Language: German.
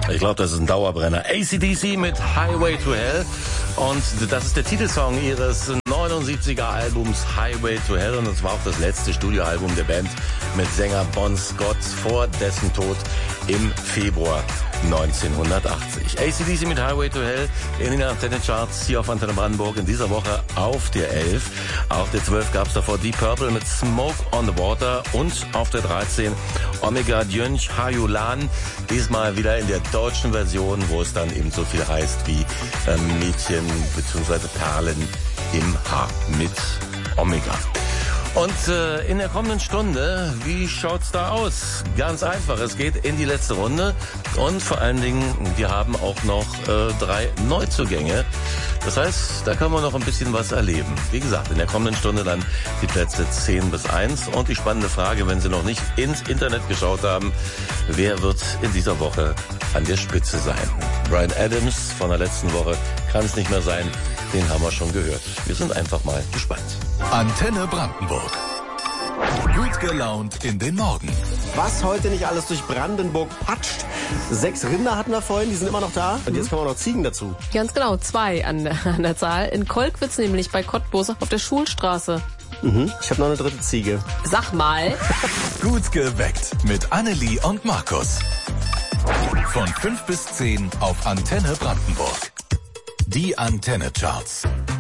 Ich glaube, das ist ein Dauerbrenner. AC/DC mit Highway to Hell. Und das ist der Titelsong ihres 79er Albums Highway to Hell. Und es war auch das letzte Studioalbum der Band mit Sänger Bon Scott vor dessen Tod im Februar 1980. AC/DC mit Highway to Hell in den Antenne-Charts hier auf Antenne Brandenburg. In dieser Woche auf der 11. Auf der 12 gab es davor Deep Purple mit Smoke on the Water. Und auf der 13 Omega Djönch Hajulan. Diesmal wieder in der deutschen Version, wo es dann eben so viel heißt wie Mädchen bzw. Perlen im Haar mit Omega. Und in der kommenden Stunde, wie schaut's da aus? Ganz einfach, es geht in die letzte Runde und vor allen Dingen, wir haben auch noch 3 Neuzugänge. Das heißt, da können wir noch ein bisschen was erleben. Wie gesagt, in der kommenden Stunde dann die Plätze 10 bis 1 und die spannende Frage, wenn Sie noch nicht ins Internet geschaut haben, wer wird in dieser Woche an der Spitze sein? Bryan Adams von der letzten Woche kann es nicht mehr sein. Den haben wir schon gehört. Wir sind einfach mal gespannt. Antenne Brandenburg. Gut gelaunt in den Morgen. Was heute nicht alles durch Brandenburg patscht. 6 Rinder hatten wir vorhin, die sind immer noch da. Und jetzt kommen auch noch Ziegen dazu. Ganz genau, 2 an der Zahl. In Kolkwitz nämlich bei Cottbus auf der Schulstraße. Ich habe noch eine 3. Ziege. Sag mal. Gut geweckt mit Annelie und Markus. Von 5 bis 10 auf Antenne Brandenburg. Die Antenne-Charts.